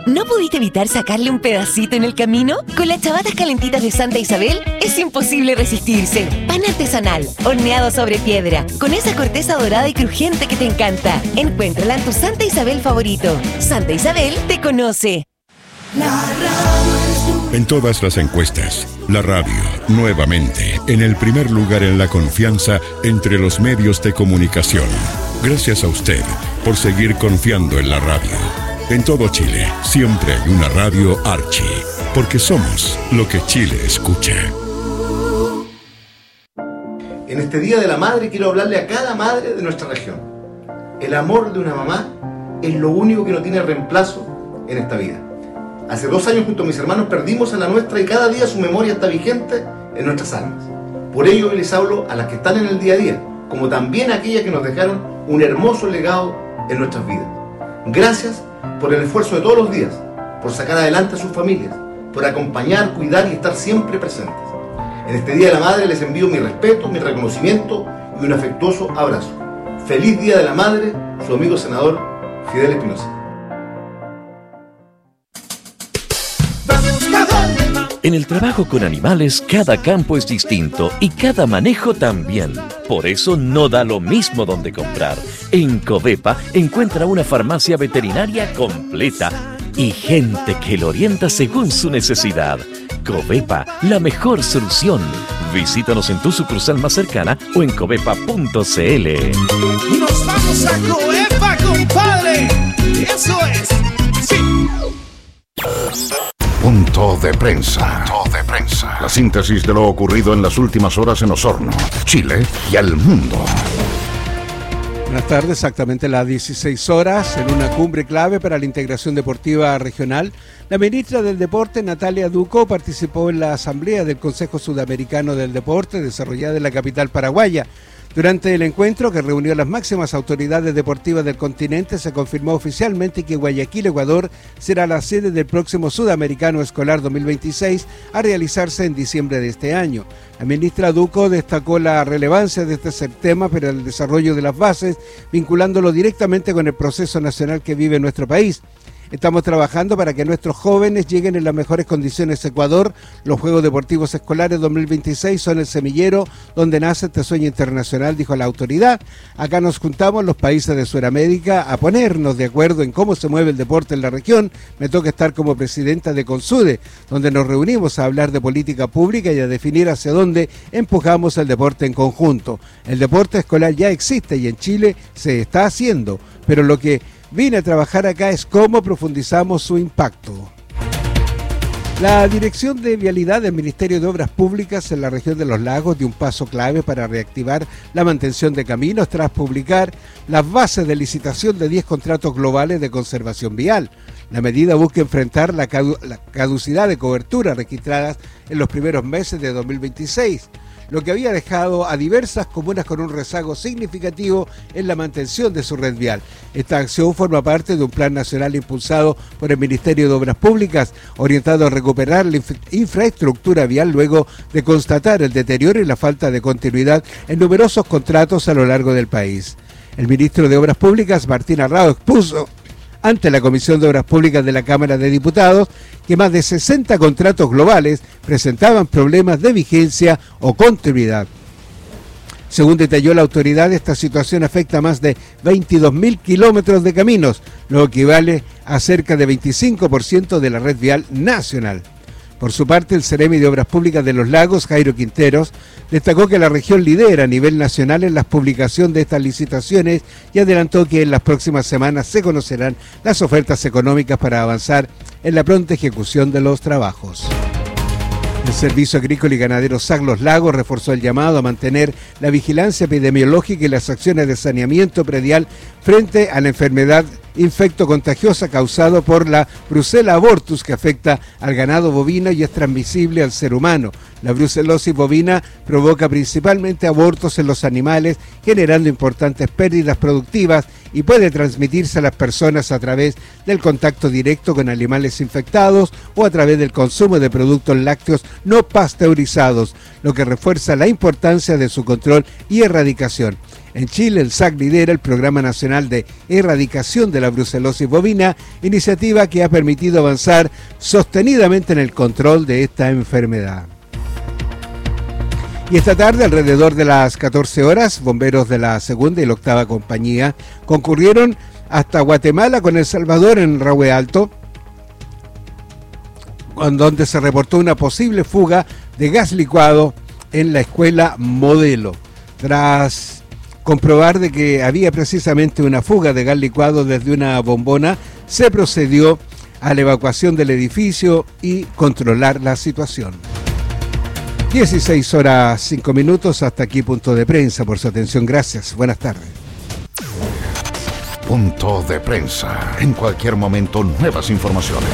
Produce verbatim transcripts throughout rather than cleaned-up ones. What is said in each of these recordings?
¿No pudiste evitar sacarle un pedacito en el camino? Con las chabatas calentitas de Santa Isabel es imposible resistirse. Pan artesanal, horneado sobre piedra, con esa corteza dorada y crujiente que te encanta. Encuéntrala en tu Santa Isabel favorito. Santa Isabel te conoce. En todas las encuestas, la radio, nuevamente, en el primer lugar en la confianza entre los medios de comunicación. Gracias a usted por seguir confiando en la radio. En todo Chile, siempre hay una radio Archi, porque somos lo que Chile escucha. En este Día de la Madre quiero hablarle a cada madre de nuestra región. El amor de una mamá es lo único que no tiene reemplazo en esta vida. Hace dos años junto a mis hermanos perdimos a la nuestra y cada día su memoria está vigente en nuestras almas. Por ello hoy les hablo a las que están en el día a día, como también a aquellas que nos dejaron un hermoso legado en nuestras vidas. Gracias por el esfuerzo de todos los días, por sacar adelante a sus familias, por acompañar, cuidar y estar siempre presentes. En este Día de la Madre les envío mi respeto, mi reconocimiento y un afectuoso abrazo. Feliz Día de la Madre, su amigo senador Fidel Espinosa. En el trabajo con animales, cada campo es distinto y cada manejo también. Por eso no da lo mismo donde comprar. En Covepa encuentra una farmacia veterinaria completa y gente que lo orienta según su necesidad. Covepa, la mejor solución. Visítanos en tu sucursal más cercana o en covepa punto cl. ¡Nos vamos a Covepa, compadre! ¡Eso es! ¡Sí! Punto de prensa. Punto de prensa. La síntesis de lo ocurrido en las últimas horas en Osorno, Chile y al mundo. Buenas tardes, exactamente las dieciséis horas, en una cumbre clave para la integración deportiva regional. La ministra del Deporte, Natalia Ducó, participó en la asamblea del Consejo Sudamericano del Deporte, desarrollada en la capital paraguaya. Durante el encuentro, que reunió a las máximas autoridades deportivas del continente, se confirmó oficialmente que Guayaquil, Ecuador, será la sede del próximo Sudamericano Escolar dos mil veintiséis, a realizarse en diciembre de este año. La ministra Ducó destacó la relevancia de este tema para el desarrollo de las bases, vinculándolo directamente con el proceso nacional que vive nuestro país. Estamos trabajando para que nuestros jóvenes lleguen en las mejores condiciones a Ecuador. Los Juegos Deportivos Escolares dos mil veintiséis son el semillero donde nace este sueño internacional, dijo la autoridad. Acá nos juntamos los países de Sudamérica a ponernos de acuerdo en cómo se mueve el deporte en la región. Me toca estar como presidenta de CONSUDE, donde nos reunimos a hablar de política pública y a definir hacia dónde empujamos el deporte en conjunto. El deporte escolar ya existe y en Chile se está haciendo, pero lo que vine a trabajar acá es cómo profundizamos su impacto. La Dirección de Vialidad del Ministerio de Obras Públicas en la región de Los Lagos dio un paso clave para reactivar la mantención de caminos tras publicar las bases de licitación de diez contratos globales de conservación vial. La medida busca enfrentar la, cadu- la caducidad de cobertura registradas en los primeros meses de dos mil veintiséis. Lo que había dejado a diversas comunas con un rezago significativo en la mantención de su red vial. Esta acción forma parte de un plan nacional impulsado por el Ministerio de Obras Públicas, orientado a recuperar la infra- infraestructura vial luego de constatar el deterioro y la falta de continuidad en numerosos contratos a lo largo del país. El ministro de Obras Públicas, Martín Arrao, expuso ante la Comisión de Obras Públicas de la Cámara de Diputados que más de sesenta contratos globales presentaban problemas de vigencia o continuidad. Según detalló la autoridad, esta situación afecta a más de veintidós mil kilómetros de caminos, lo que equivale a cerca de veinticinco por ciento de la red vial nacional. Por su parte, el Ceremi de Obras Públicas de Los Lagos, Jairo Quinteros, destacó que la región lidera a nivel nacional en la publicación de estas licitaciones y adelantó que en las próximas semanas se conocerán las ofertas económicas para avanzar en la pronta ejecución de los trabajos. El Servicio Agrícola y Ganadero S A C Los Lagos reforzó el llamado a mantener la vigilancia epidemiológica y las acciones de saneamiento predial frente a la enfermedad infectocontagiosa causado por la Brucella abortus, que afecta al ganado bovino y es transmisible al ser humano. La brucelosis bovina provoca principalmente abortos en los animales, generando importantes pérdidas productivas y puede transmitirse a las personas a través del contacto directo con animales infectados o a través del consumo de productos lácteos no pasteurizados, lo que refuerza la importancia de su control y erradicación. En Chile, el S A C lidera el Programa Nacional de Erradicación de la Brucelosis Bovina, iniciativa que ha permitido avanzar sostenidamente en el control de esta enfermedad. Y esta tarde, alrededor de las catorce horas, bomberos de la segunda y la octava compañía concurrieron hasta Guatemala con El Salvador en Rahue Alto, donde se reportó una posible fuga de gas licuado en la escuela Modelo. Tras comprobar de que había precisamente una fuga de gas licuado desde una bombona, se procedió a la evacuación del edificio y controlar la situación. dieciséis horas cinco minutos, hasta aquí Punto de Prensa. Por su atención, gracias. Buenas tardes. Punto de Prensa. En cualquier momento, nuevas informaciones.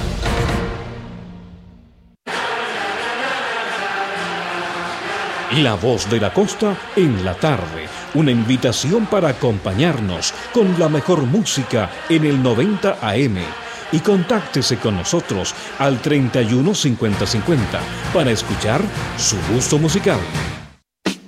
La Voz de la Costa en la tarde. Una invitación para acompañarnos con la mejor música en el noventa A M. Y contáctese con nosotros al treinta y uno cincuenta cincuenta para escuchar su gusto musical.